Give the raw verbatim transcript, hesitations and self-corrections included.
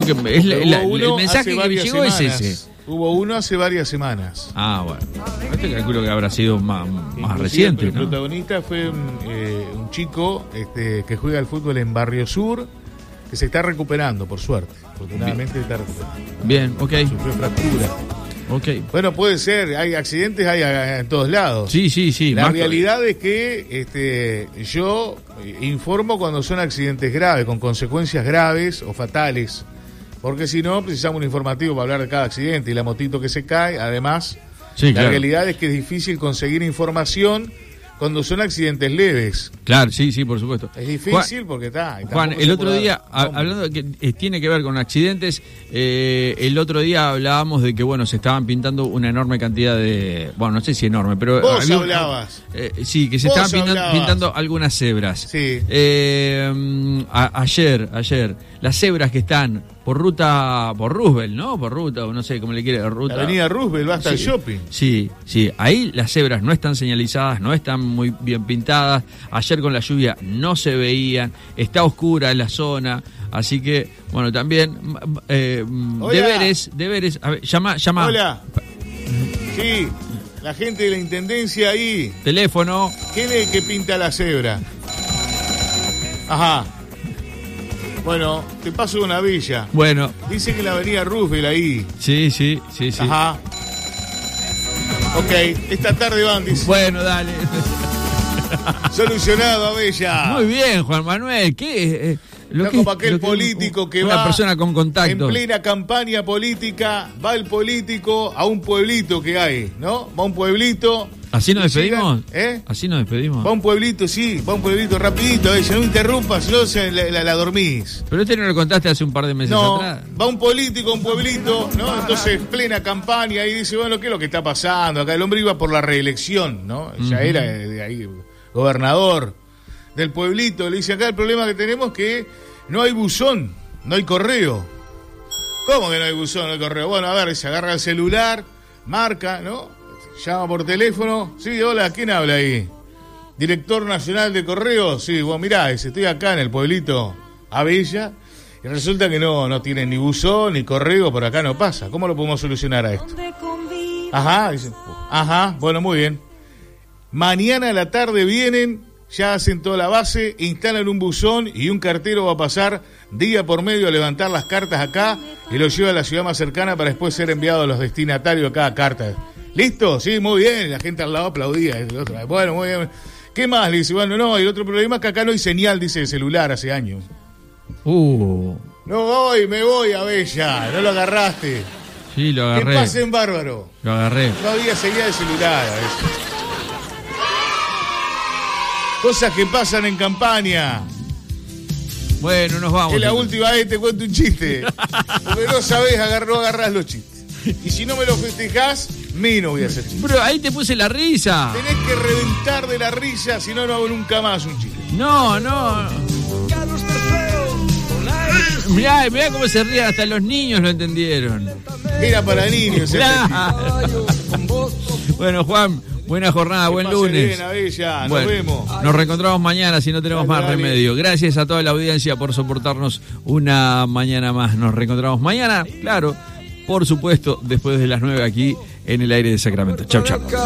Porque es la, la, el mensaje que me llegó semanas. es ese. Hubo uno hace varias semanas. Ah, bueno. Este calculo que habrá sido más, más reciente, el ¿no? El protagonista fue un, eh, un chico este, que juega al fútbol en Barrio Sur, que se está recuperando, por suerte. Afortunadamente Bien. está recuperando. Bien, ok. Sufrió fractura. Okay. Bueno, puede ser, hay accidentes hay en todos lados. Sí, sí, sí. La más realidad es que este, yo informo cuando son accidentes graves, con consecuencias graves o fatales, porque si no, precisamos un informativo para hablar de cada accidente y la motito que se cae. Además, sí, la claro. realidad es que es difícil conseguir información cuando son accidentes leves. Claro, sí, sí, por supuesto. Es difícil Juan, porque está. Juan, el otro día, a, hablando de que eh, tiene que ver con accidentes, eh, el otro día hablábamos de que, bueno, se estaban pintando una enorme cantidad de. Bueno, no sé si enorme, pero. Vos algún, hablabas. Eh, sí, que se Vos estaban pintando, hablabas. pintando algunas cebras. Sí. Eh, a, ayer, ayer, las cebras que están por ruta, por Roosevelt, ¿no? Por ruta, o no sé cómo le quiere, ruta. La avenida Roosevelt va hasta sí, el shopping. Sí, sí, ahí las cebras no están señalizadas, no están muy bien pintadas. Ayer con la lluvia no se veían, está oscura la zona, así que, bueno, también eh, deberes, deberes, a ver, llama, llama. Hola. Sí, la gente de la intendencia ahí. Teléfono. ¿Quién es el que pinta la cebra? Ajá. Bueno, te paso una villa. Bueno. Dice que la avenida Roosevelt ahí. Sí, sí, sí, sí. Ajá. Ok, esta tarde van, dice. Bueno, dale. Solucionado, Bella. Muy bien, Juan Manuel. ¿Qué? Eh, lo no que, como aquel lo que, político que una va. Una persona con contacto. En plena campaña política, va el político a un pueblito que hay, ¿no? Va a un pueblito. ¿Así nos despedimos? Llegan, ¿eh? ¿Así nos despedimos? Va a un pueblito, sí, va a un pueblito rapidito, eh, si no interrumpas, si no se, la, la, la dormís. Pero este no lo contaste hace un par de meses no, atrás. Va un político a un pueblito, ¿no? Entonces, plena campaña, y dice, bueno, ¿qué es lo que está pasando? Acá el hombre iba por la reelección, ¿no? Ya uh-huh. era de, de ahí, gobernador del pueblito. Le dice, acá el problema que tenemos es que no hay buzón, no hay correo. ¿Cómo que no hay buzón, no hay correo? Bueno, a ver, se agarra el celular, marca, ¿no? Llama por teléfono. Sí, hola, ¿quién habla ahí? ¿Director Nacional de Correos? Sí, bueno, mirá, estoy acá en el pueblito Avella y resulta que no, no tienen ni buzón ni correo, por acá no pasa. ¿Cómo lo podemos solucionar a esto? Ajá, dice, ajá, bueno, muy bien. Mañana a la tarde vienen, ya hacen toda la base, instalan un buzón y un cartero va a pasar día por medio a levantar las cartas acá y lo lleva a la ciudad más cercana para después ser enviado a los destinatarios de cada carta. ¿Listo? Sí, muy bien. La gente al lado aplaudía. Bueno, muy bien. ¿Qué más? Le dice, bueno, no, y el otro problema es que acá no hay señal, dice, de celular hace años. Uh. No voy, me voy a Bella. No lo agarraste. Sí, lo agarré. Que pasen bárbaro. Lo agarré. No había señal de celular a veces. Cosas que pasan en campaña. Bueno, nos vamos. Que la última vez te cuento un chiste. Porque no sabés, agar- no agarrás los chistes. Y si no me lo festejás, menos voy a hacer chistes. Pero ahí te puse la risa. Tenés que reventar de la risa, si no, no hago nunca más un chiste. No, no. Mirá, mirá cómo se ríen, hasta los niños lo entendieron. Era para niños. Claro. Bueno, Juan, buena jornada, buen lunes. Bien, Avella, nos bueno, vemos. Nos reencontramos mañana si no tenemos dale, más dale. remedio. Gracias a toda la audiencia por soportarnos una mañana más. Nos reencontramos mañana, claro, por supuesto, después de las nueve aquí en el aire de Sacramento. Chau, chau.